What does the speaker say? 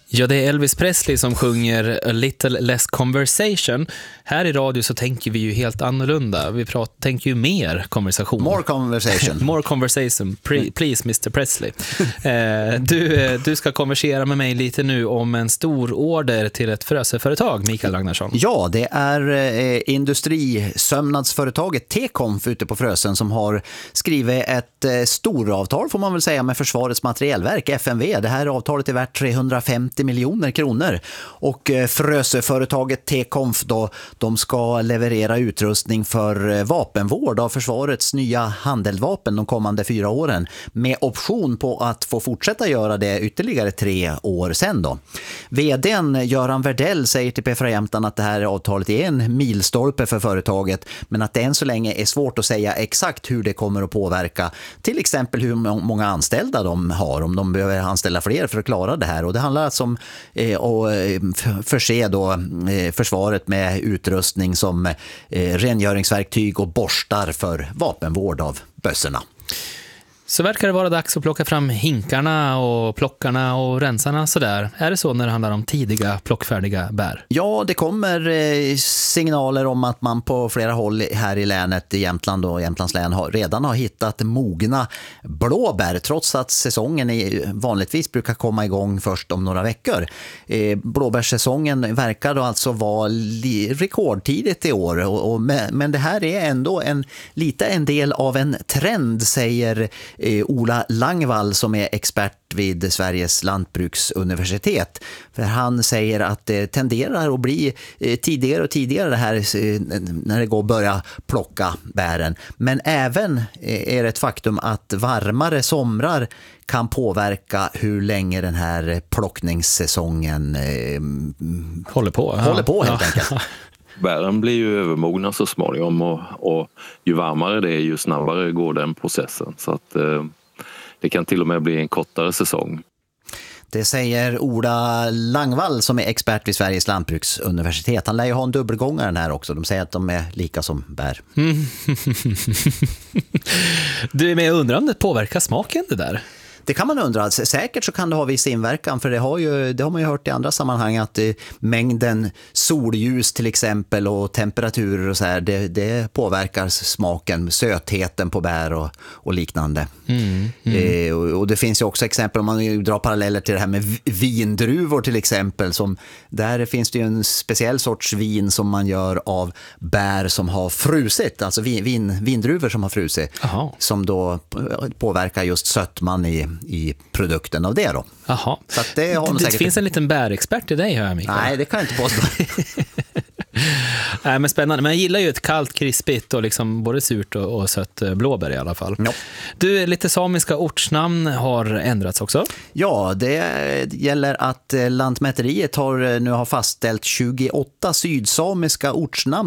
Ja, det är Elvis Presley som sjunger A Little Less Conversation. Här i radio så tänker vi ju helt annorlunda. Vi tänker ju mer konversation. More conversation. More conversation, please Mr. Presley. Du ska konversera med mig lite nu om en stor order till ett fröseföretag, Mikael Ragnarsson. Ja, det är industrisömnadsföretaget T-Conf ute på Frösen som har skrivit ett storavtal, får man väl säga, med Försvarets materielverk, FMV. Det här avtalet är värt 350 miljoner kronor och fröseföretaget T-Conf då, de ska leverera utrustning för vapenvård av försvarets nya handeldvapen de kommande 4 åren med option på att få fortsätta göra det ytterligare 3 år sen då. VD:n Göran Verdell säger till P4 Jämtland att det här avtalet är en milstolpe för företaget, men att det än så länge är svårt att säga exakt hur det kommer att påverka till exempel hur många anställda de har, om de behöver anställa fler för att klara det här. Och det handlar alltså om att förse då försvaret med utrustning som rengöringsverktyg och borstar för vapenvård av bössorna. Så verkar det vara dags att plocka fram hinkarna och plockarna och rensarna sådär. Är det så när det handlar om tidiga plockfärdiga bär? Ja, det kommer signaler om att man på flera håll här i länet, i Jämtland och Jämtlands län, redan har hittat mogna blåbär, trots att säsongen vanligtvis brukar komma igång först om några veckor. Blåbärssäsongen verkar då alltså vara rekordtidigt i år, men det här är ändå en del av en trend, säger Ola Langvall som är expert vid Sveriges lantbruksuniversitet. För han säger att det tenderar att bli tidigare och tidigare det här när det går att börja plocka bären. Men även är det ett faktum att varmare somrar kan påverka hur länge den här plockningssäsongen håller på helt enkelt. Bären blir ju övermogna så småningom och ju varmare det är ju snabbare går den processen. Så att det kan till och med bli en kortare säsong. Det säger Ola Langvall som är expert vid Sveriges lantbruksuniversitet. Han lär ju ha en dubbelgångare den här också. De säger att de är lika som bär. Du är med och undrar om det påverkar smaken det där? Det kan man undra. Säkert så kan det ha viss inverkan, för det har man ju hört i andra sammanhang att mängden solljus till exempel och temperaturer och så här, det påverkar smaken, sötheten på bär och liknande. Och det finns ju också exempel, om man drar paralleller till det här med vindruvor till exempel, som där finns det ju en speciell sorts vin som man gör av bär som har frusit, alltså vindruvor som har frusit. Aha. Som då påverkar just sötman i produkten av det då. Jaha. Så att det finns en liten bärexpert i dig, hör jag, Mikael. Nej, det kan jag inte påstå. Nej, men spännande. Men jag gillar ju ett kallt, krispigt och liksom både surt och sött blåbär i alla fall. Ja. Du, lite samiska ortsnamn har ändrats också. Ja, det gäller att Lantmäteriet nu har fastställt 28 sydsamiska ortsnamn